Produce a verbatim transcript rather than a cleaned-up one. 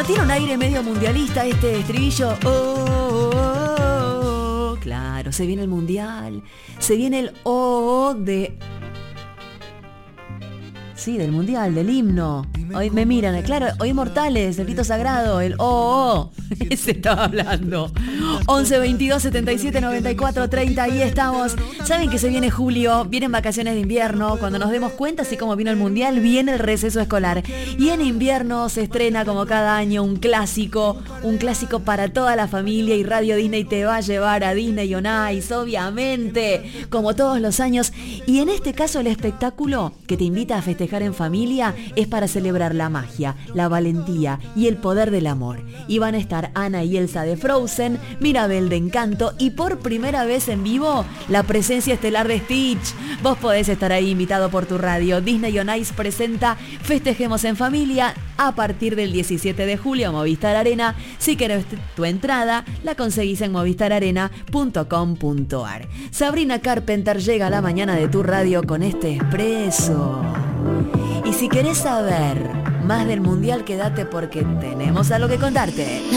tiene un aire medio mundialista este estribillo. Oh, oh, oh, oh. Claro, se viene el mundial. Se viene el oh, oh de... Sí, del mundial, del himno. Hoy me miran, claro, hoy Mortales, el grito sagrado, el oh, oh. Ese estaba hablando. once, veintidós, setenta y siete, noventa y cuatro, treinta, ahí estamos. Saben que se viene julio, vienen vacaciones de invierno. Cuando nos demos cuenta, así como vino el mundial, viene el receso escolar. Y en invierno se estrena como cada año un clásico, un clásico para toda la familia. Y Radio Disney te va a llevar a Disney on Ice, obviamente, como todos los años. Y en este caso el espectáculo que te invita a festejar en familia es para celebrar la magia, la valentía y el poder del amor. Y van a estar Anna y Elsa de Frozen, Mirabel de Encanto y por primera vez en vivo la presencia estelar de Stitch. Vos podés estar ahí invitado por tu radio. Disney on Ice presenta Festejemos en Familia a partir del diecisiete de julio, Movistar Arena. Si querés tu entrada, la conseguís en movistar arena punto com punto ar. Sabrina Carpenter llega a la mañana de tu radio con este expreso. Y si querés saber más del mundial, quédate porque tenemos algo que contarte.